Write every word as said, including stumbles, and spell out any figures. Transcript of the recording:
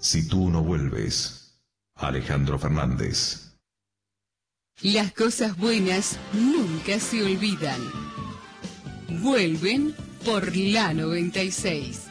Si tú no vuelves. Alejandro Fernández. Las cosas buenas nunca se olvidan. Vuelven por la noventa y seis.